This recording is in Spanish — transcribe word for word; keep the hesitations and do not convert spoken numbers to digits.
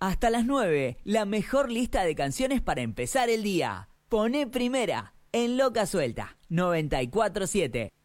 Hasta las nueve, la mejor lista de canciones para empezar el día. Poné Primera en Loca Suelta noventa y cuatro siete.